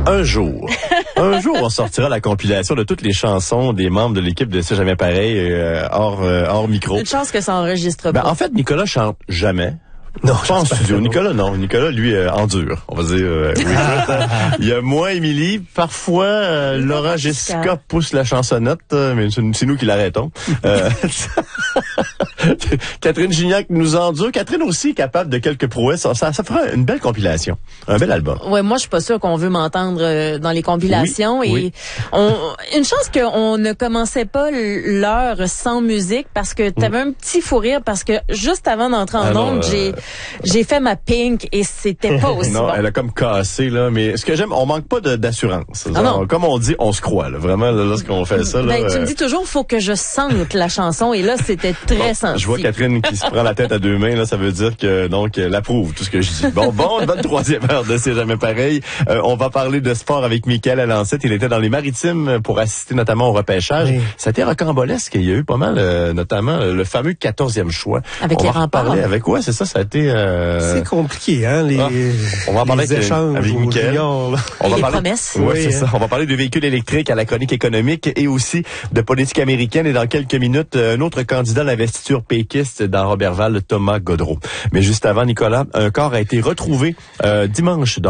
un jour, on sortira la compilation de toutes les chansons des membres de l'équipe de C'est jamais pareil, hors micro. Une chance que ça enregistre pas. En fait, Nicolas chante jamais. Non, pas en studio. Nicolas, non. Nicolas, lui, endure. On va dire. Oui. Il y a moi, Émilie. Parfois, Laura, Jessica pousse la chansonnette, mais c'est nous qui l'arrêtons. Catherine Gignac nous endure. Catherine aussi est capable de quelques prouesses. Ça fera une belle compilation. Un bel album. Ouais, moi, je suis pas sûre qu'on veut m'entendre dans les compilations. Oui. Une chance qu'on ne commençait pas l'heure sans musique parce que t'avais un petit fou rire parce que juste avant d'entrer en ondes, j'ai fait ma Pink et c'était pas aussi non, bon. elle a comme cassé, là. Mais ce que j'aime, on manque pas d'assurance. Non. Comme on dit, on se croit, là. Vraiment, là, lorsqu'on fait ça, là. Tu me dis toujours, faut que je sente la chanson et là, c'était très sensible. Je vois Catherine qui se prend la tête à deux mains, là. Ça veut dire que, donc, elle approuve tout ce que je dis. Bon, une bonne troisième heure de C'est jamais pareil. On va parler de sport avec Mickaël Alancette. Il était dans les Maritimes pour assister notamment au repêchage. Oui. Ça a été rocambolesque. Il y a eu pas mal, notamment, le fameux 14e choix. Avec les remparts. C'est ça, ça a été, c'est compliqué, hein, on va en parler échanges avec Mickaël. On va parler promesses. Oui, c'est ça. On va parler de véhicules électriques à la chronique économique et aussi de politique américaine. Et dans quelques minutes, un autre candidat à l'investiture péquiste dans Robertval, Thomas Gaudreault. Mais juste avant, Nicolas, un corps a été retrouvé dimanche